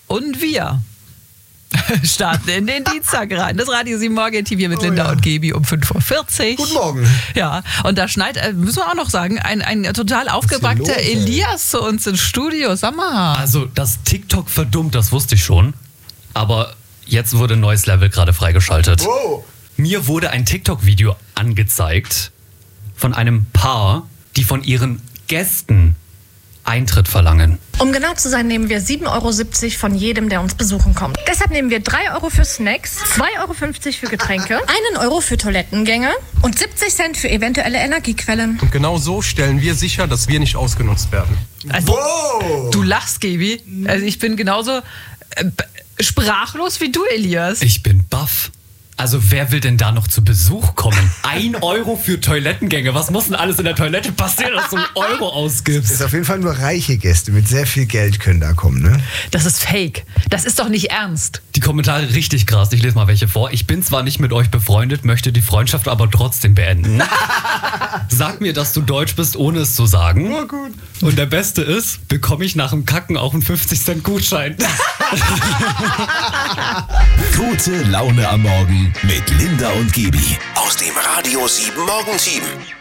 Und wir starten in den Dienstag rein. Das Radio 7 Morgen TV mit Linda und Gebi um 5.40 Uhr. Guten Morgen. Ja, und da schneit, müssen wir auch noch sagen, ein total aufgebrachter Elias zu uns ins Studio. Sag mal. Also, dass TikTok verdummt, das wusste ich schon. Aber jetzt wurde ein neues Level gerade freigeschaltet. Wow. Mir wurde ein TikTok-Video angezeigt von einem Paar, die von ihren Gästen Eintritt verlangen. Um genau zu sein, nehmen wir 7,70 Euro von jedem, der uns besuchen kommt. Deshalb nehmen wir 3 Euro für Snacks, 2,50 Euro für Getränke, 1 Euro für Toilettengänge und 70 Cent für eventuelle Energiequellen. Und genau so stellen wir sicher, dass wir nicht ausgenutzt werden. Also, du lachst, Gebi. Also ich bin genauso sprachlos wie du, Elias. Ich bin baff. Also wer will denn da noch zu Besuch kommen? 1 Euro für Toilettengänge. Was muss denn alles in der Toilette passieren, dass du 1 Euro ausgibst? Ist auf jeden Fall nur reiche Gäste mit sehr viel Geld können da kommen, ne? Das ist fake. Das ist doch nicht ernst. Die Kommentare richtig krass. Ich lese mal welche vor. Ich bin zwar nicht mit euch befreundet, möchte die Freundschaft aber trotzdem beenden. Sag mir, dass du deutsch bist, ohne es zu sagen. Oh, gut. Und der Beste ist, bekomme ich nach dem Kacken auch einen 50-Cent-Gutschein. Gute Laune am Morgen mit Linda und Gebi. Aus dem Radio 7 Morgenteam.